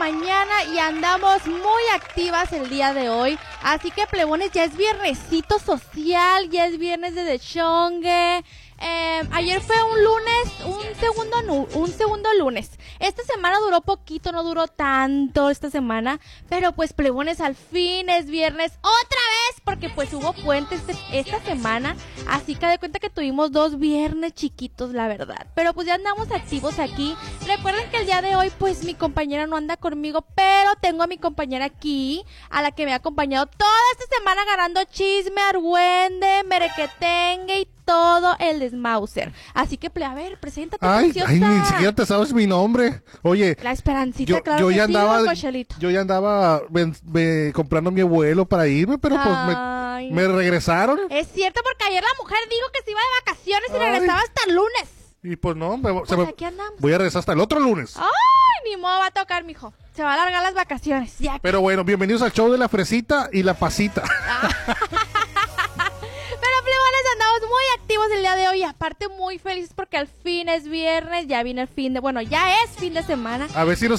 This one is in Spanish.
mañana y andamos muy activas el día de hoy. Así que, plebones, ya es viernesito social, ya es viernes de deschongue. Ayer fue un lunes, un segundo lunes. Esta semana duró poquito, no duró tanto esta semana, pero pues, plebones, al fin es viernes otra vez, porque pues hubo puentes esta semana, así que de cuenta que tuvimos 2 viernes chiquitos, la verdad. Pero pues ya andamos activos aquí. Recuerden que el día de hoy pues mi compañera no anda conmigo, pero tengo a mi compañera aquí, a la que me ha acompañado toda esta semana ganando chisme, argüende, merequetengue y todo el desmauser. Así que, a ver, preséntate, preciosa. Ay, ni siquiera te sabes mi nombre. Oye, La Esperancita, claro yo que ya sí, andaba, don Cochelito. yo ya andaba comprando mi vuelo para irme, pero pues me regresaron. Es cierto, porque ayer la mujer dijo que se iba de vacaciones y Ay. regresaba hasta el lunes. Y pues no, Aquí andamos. voy a regresar hasta el otro lunes. Ay, ni modo va a tocar, mijo. Se va a alargar las vacaciones. Ya. Pero bueno, bienvenidos al show de la fresita y la pasita. Pero, plebones, andamos muy activos el día de hoy. Y aparte muy felices porque al fin es viernes. Ya viene el fin de... Bueno, ya es fin de semana. A ver si nos